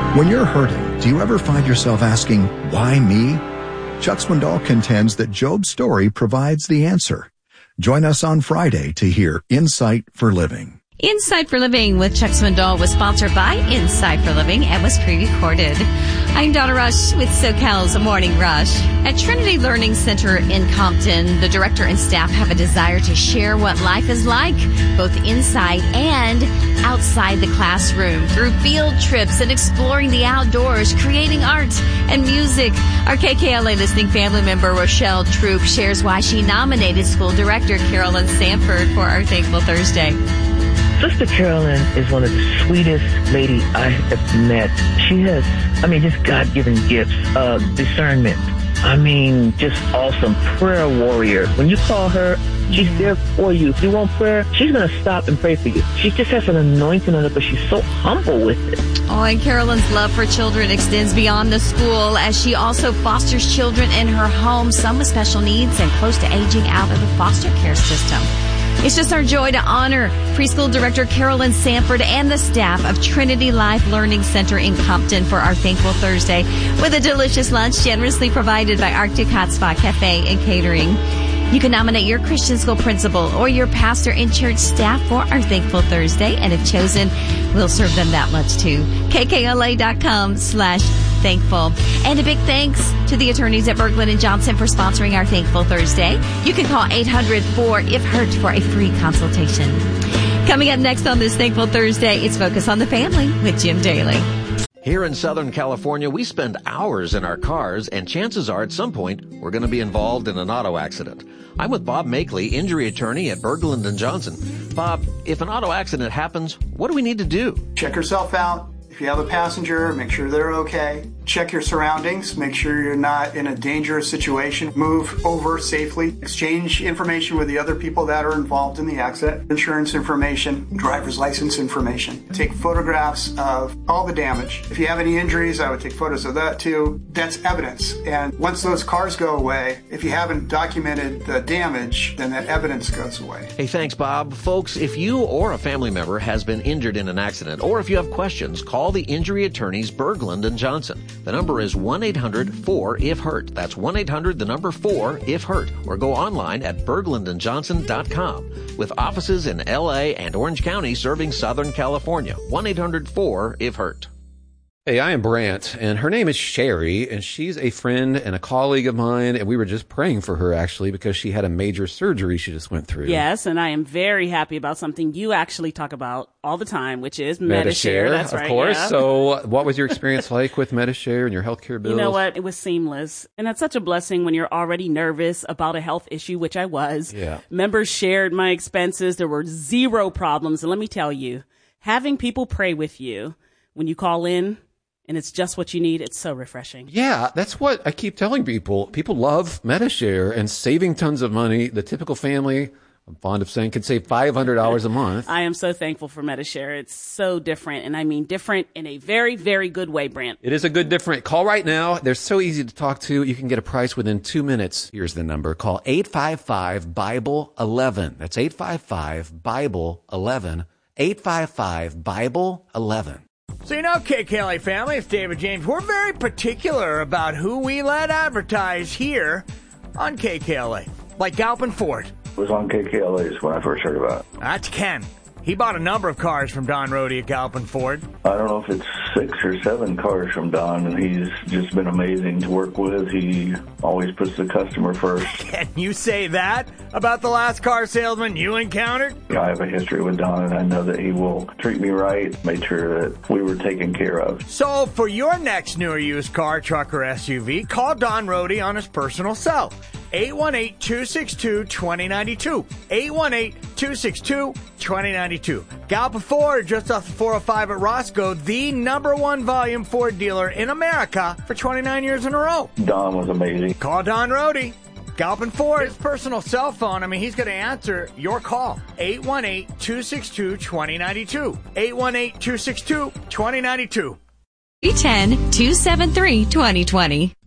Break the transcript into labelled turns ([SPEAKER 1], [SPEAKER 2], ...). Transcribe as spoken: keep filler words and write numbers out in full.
[SPEAKER 1] When you're hurting, do you ever find yourself asking, why me? Chuck Swindoll contends that Job's story provides the answer. Join us on Friday to hear Insight for Living.
[SPEAKER 2] Insight for Living with Chuck Swindoll was sponsored by Insight for Living and was pre-recorded. I'm Donna Rush with SoCal's Morning Rush. At Trinity Learning Center in Compton, the director and staff have a desire to share what life is like, both inside and outside the classroom, through field trips and exploring the outdoors, creating art and music. Our K K L A listening family member, Rochelle Troop, shares why she nominated school director Carolyn Sanford for our Thankful Thursday.
[SPEAKER 3] Sister Carolyn is one of the sweetest lady I have met. She has, I mean, just God-given gifts of discernment. I mean, just awesome. Prayer warrior. When you call her, she's there for you. If you want prayer, she's going to stop and pray for you. She just has an anointing on her, but she's so humble with it.
[SPEAKER 2] Oh, and Carolyn's love for children extends beyond the school as she also fosters children in her home, some with special needs and close to aging out of the foster care system. It's just our joy to honor preschool director Carolyn Sanford and the staff of Trinity Life Learning Center in Compton for our Thankful Thursday with a delicious lunch generously provided by Arctic Hot Spot Cafe and Catering. You can nominate your Christian school principal or your pastor and church staff for our Thankful Thursday, and if chosen, we'll serve them that lunch too. K K L A dot com slash thankful. And a big thanks to the attorneys at Berglund and Johnson for sponsoring our Thankful Thursday. You can call eight hundred four if hurt for a free consultation. Coming up next on this Thankful Thursday, it's Focus on the Family with Jim Daly.
[SPEAKER 4] Here in Southern California, we spend hours in our cars, and chances are at some point we're going to be involved in an auto accident. I'm with Bob Makeley, injury attorney at Berglund and Johnson. Bob, if an auto accident happens, what do we need to do?
[SPEAKER 5] Check yourself out. If you have a passenger, make sure they're okay. Check your surroundings. Make sure you're not in a dangerous situation. Move over safely. Exchange information with the other people that are involved in the accident. Insurance information, driver's license information. Take photographs of all the damage. If you have any injuries, I would take photos of that too. That's evidence. And once those cars go away, if you haven't documented the damage, then that evidence goes away.
[SPEAKER 4] Hey, thanks, Bob. Folks, if you or a family member has been injured in an accident, or if you have questions, call the injury attorneys Berglund and Johnson. The number is one eight hundred four if hurt. That's one eight hundred, the number four, if hurt. Or go online at berglund and johnson dot com. With offices in L A and Orange County serving Southern California. one eight hundred four if hurt.
[SPEAKER 6] Hey, I am Brant, and her name is Sherry, and she's a friend and a colleague of mine, and we were just praying for her, actually, because she had a major surgery she just went through.
[SPEAKER 7] Yes, and I am very happy about something you actually talk about all the time, which is Medi-Share.
[SPEAKER 6] Medi-Share,
[SPEAKER 7] That's
[SPEAKER 6] of
[SPEAKER 7] right,
[SPEAKER 6] course.
[SPEAKER 7] yeah.
[SPEAKER 6] So what was your experience like with Medi-Share and your healthcare bills?
[SPEAKER 7] You know what? It was seamless. And that's such a blessing when you're already nervous about a health issue, which I was.
[SPEAKER 6] Yeah.
[SPEAKER 7] Members shared my expenses. There were zero problems. And let me tell you, having people pray with you when you call in, and it's just what you need, it's so refreshing.
[SPEAKER 6] Yeah, that's what I keep telling people. People love Medi-Share and saving tons of money. The typical family, I'm fond of saying, can save five hundred dollars a month.
[SPEAKER 7] I am so thankful for Medi-Share. It's so different, and I mean different in a very, very good way, Brant.
[SPEAKER 6] It is a good different. Call right now. They're so easy to talk to. You can get a price within two minutes. Here's the number. Call eight five five, Bible eleven. That's eight five five, Bible eleven. eight five five, Bible eleven.
[SPEAKER 8] So you know, K K L A family, it's David James. We're very particular about who we let advertise here on K K L A. Like Galpin Ford.
[SPEAKER 9] It was on K K L A's when I first heard about it.
[SPEAKER 8] That's Ken. He bought a number of cars from Don Rohde at Galpin Ford.
[SPEAKER 9] I don't know if it's six or seven cars from Don, and he's just been amazing to work with. He always puts the customer first.
[SPEAKER 8] Can you say that about the last car salesman you encountered?
[SPEAKER 9] I have a history with Don, and I know that he will treat me right, make sure that we were taken care of.
[SPEAKER 8] So for your next new or used car, truck, or S U V, call Don Rohde on his personal cell. eight one eight, two six two, two zero nine two. eight one eight, two six two, two zero nine two. Galpin Ford, just off the four oh five at Roscoe, the number one volume Ford dealer in America for twenty-nine years in a row.
[SPEAKER 9] Don was amazing.
[SPEAKER 8] Call Don Rohde. Galpin Ford, his personal cell phone, I mean, he's going to answer your call. eight one eight, two six two, two zero nine two. eight one eight, two six two, two zero nine two.
[SPEAKER 2] three one zero, two seven three, two zero two zero.